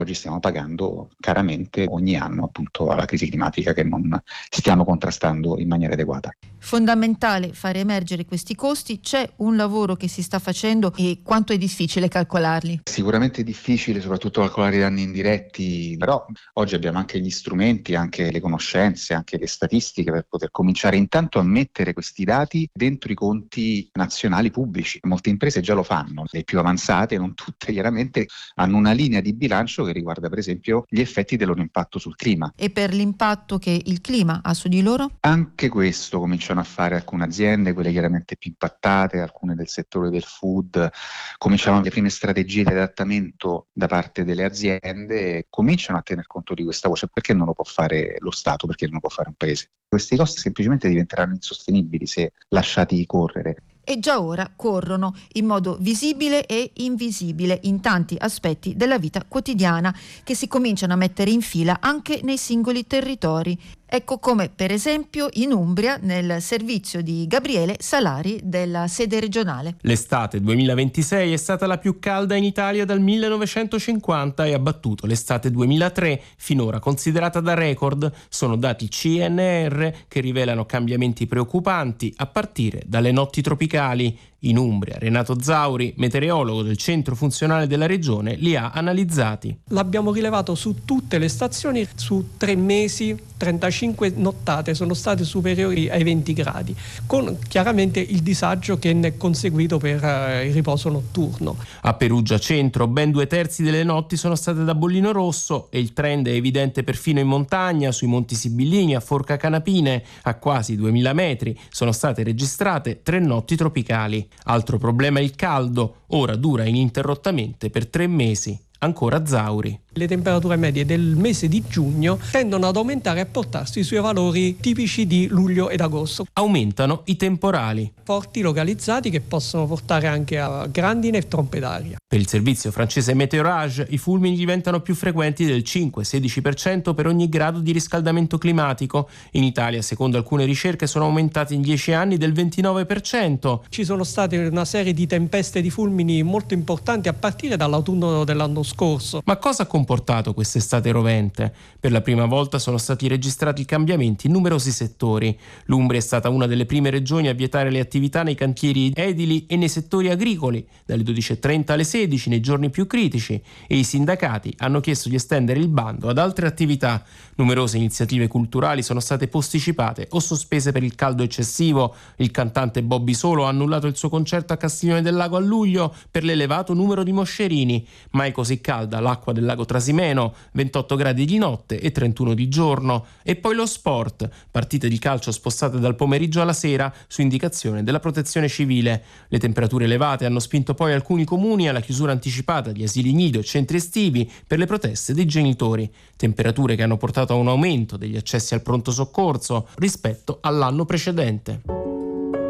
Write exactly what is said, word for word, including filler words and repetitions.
oggi stiamo pagando caramente ogni anno appunto alla crisi climatica che non stiamo contrastando in maniera adeguata. Fondamentale fare emergere questi costi. C'è un lavoro che si sta facendo e quanto è difficile calcolarli? Sicuramente difficile, soprattutto calcolare i danni indiretti, però oggi abbiamo anche gli strumenti, anche le conoscenze, anche le statistiche per poter cominciare intanto a mettere questi dati dentro i conti nazionali pubblici. Molte imprese già lo fanno, le più avanzate, non tutte chiaramente, hanno una linea di bilancio che riguarda per esempio gli effetti del loro impatto sul clima. E per l'impatto che il clima ha su di loro? Anche questo cominciano a fare alcune aziende, quelle chiaramente più impattate, alcune del settore del food, cominciano le prime strategie di adattamento da parte delle aziende e cominciano a tener conto di questa voce. Perché non lo può fare lo Stato? Perché non lo può fare un paese? Questi costi semplicemente diventeranno insostenibili se lasciati correre. E già ora corrono in modo visibile e invisibile in tanti aspetti della vita quotidiana che si cominciano a mettere in fila anche nei singoli territori. Ecco come per esempio in Umbria nel servizio di Gabriele Salari della sede regionale. L'estate duemilaventisei è stata la più calda in Italia dal millenovecentocinquanta e ha battuto l'estate duemilatré, finora considerata da record. Sono dati C N R che rivelano cambiamenti preoccupanti a partire dalle notti tropicali. In Umbria, Renato Zauri, meteorologo del centro funzionale della regione, li ha analizzati. L'abbiamo rilevato su tutte le stazioni, su tre mesi, trentacinque nottate sono state superiori ai venti gradi, con chiaramente il disagio che ne è conseguito per uh, il riposo notturno. A Perugia Centro ben due terzi delle notti sono state da bollino rosso e il trend è evidente perfino in montagna, sui Monti Sibillini, a Forca Canapine, a quasi duemila metri, sono state registrate tre notti tropicali. Altro problema è il caldo, ora dura ininterrottamente per tre mesi. Ancora Zauri. Le temperature medie del mese di giugno tendono ad aumentare e a portarsi sui valori tipici di luglio ed agosto. Aumentano i temporali. Forti localizzati che possono portare anche a grandine e trompe d'aria. Per il servizio francese Meteorage i fulmini diventano più frequenti del cinque sedici per cento per ogni grado di riscaldamento climatico. In Italia, secondo alcune ricerche, sono aumentati in dieci anni del ventinove per cento. Ci sono state una serie di tempeste di fulmini molto importanti a partire dall'autunno dell'anno scorso. Ma cosa ha comportato quest'estate rovente? Per la prima volta sono stati registrati cambiamenti in numerosi settori. L'Umbria è stata una delle prime regioni a vietare le attività nei cantieri edili e nei settori agricoli, dalle dodici e trenta alle sedici nei giorni più critici, e i sindacati hanno chiesto di estendere il bando ad altre attività. Numerose iniziative culturali sono state posticipate o sospese per il caldo eccessivo. Il cantante Bobby Solo ha annullato il suo concerto a Castiglione del Lago a luglio per l'elevato numero di moscerini. Mai così calda l'acqua del lago Trasimeno, ventotto gradi di notte e trentuno di giorno. E poi lo sport, partite di calcio spostate dal pomeriggio alla sera su indicazione della Protezione Civile. Le temperature elevate hanno spinto poi alcuni comuni alla chiusura anticipata di asili nido e centri estivi per le proteste dei genitori. Temperature che hanno portato a un aumento degli accessi al pronto soccorso rispetto all'anno precedente.